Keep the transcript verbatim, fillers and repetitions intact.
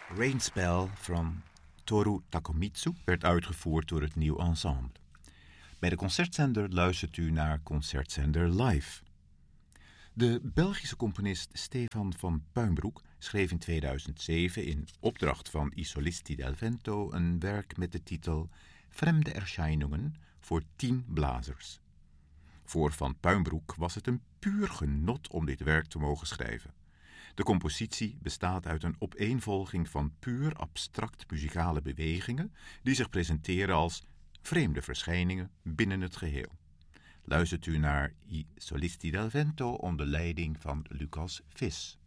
Rainspell van Toru Takemitsu werd uitgevoerd door het Nieuw Ensemble. Bij de concertzender luistert u naar Concertzender Live. De Belgische componist Stefan van Puimbroek schreef in tweeduizend zeven in opdracht van I Solisti del Vento een werk met de titel Fremde Erscheinungen voor tien blazers. Voor Van Puimbroek was het een puur genot om dit werk te mogen schrijven. De compositie bestaat uit een opeenvolging van puur abstract muzikale bewegingen die zich presenteren als vreemde verschijningen binnen het geheel. Luistert u naar I Solisti del Vento onder leiding van Lucas Vis.